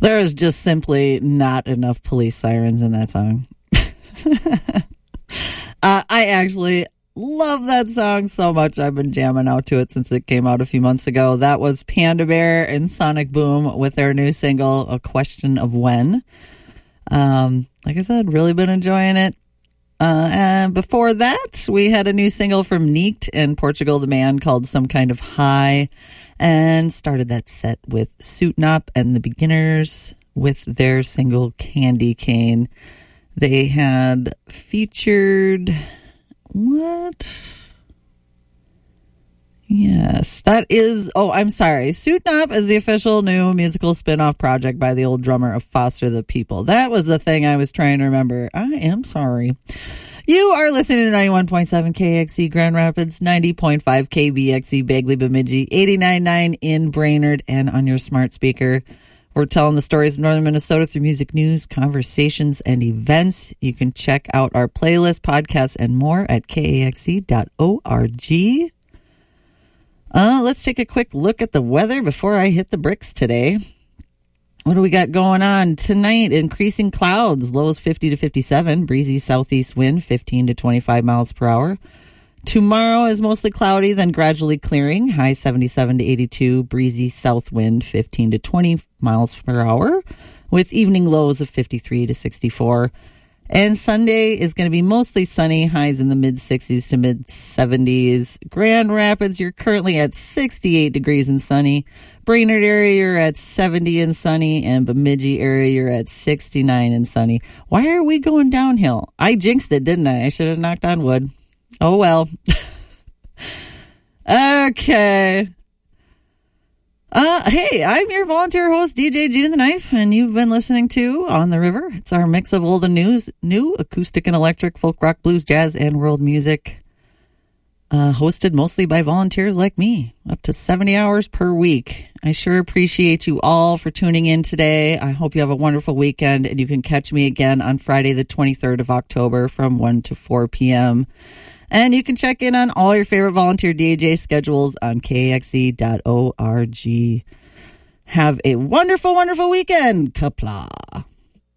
There is just simply not enough police sirens in that song. I actually love that song so much. I've been jamming out to it since it came out a few months ago. That was Panda Bear and Sonic Boom with their new single, A Question of When. Like I said, really been enjoying it. And before that, we had a new single from Neeked and Portugal the Man called Some Kind of High, and started that set with Suitin' Up and the Beginners with their single Candy Cane. They had featured... What? Yes, that is... Oh, I'm sorry. Suitin' Up is the official new musical spin-off project by the old drummer of Foster the People. That was the thing I was trying to remember. I am sorry. You are listening to 91.7 KXC Grand Rapids, 90.5 KBXC Bagley Bemidji, 89.9 in Brainerd, and on your smart speaker. We're telling the stories of northern Minnesota through music news, conversations, and events. You can check out our playlist, podcasts, and more at kaxc.org. Let's take a quick look at the weather before I hit the bricks today. What do we got going on tonight? Increasing clouds, lows 50 to 57, breezy southeast wind 15 to 25 miles per hour. Tomorrow is mostly cloudy, then gradually clearing, high 77 to 82, breezy south wind 15 to 20 miles per hour, with evening lows of 53 to 64. And Sunday is going to be mostly sunny, highs in the mid-60s to mid-70s. Grand Rapids, you're currently at 68 degrees and sunny. Brainerd area, you're at 70 and sunny. And Bemidji area, you're at 69 and sunny. Why are we going downhill? I jinxed it, didn't I? I should have knocked on wood. Oh, well. Okay. Hey, I'm your volunteer host, DJ Gina the Knife, and you've been listening to On the River. It's our mix of old and new acoustic and electric, folk rock, blues, jazz, and world music. Hosted mostly by volunteers like me, up to 70 hours per week. I sure appreciate you all for tuning in today. I hope you have a wonderful weekend, and you can catch me again on Friday, the 23rd of October from 1 to 4 p.m., and you can check in on all your favorite volunteer DJ schedules on kaxc.org. Have a wonderful, wonderful weekend. Kapla.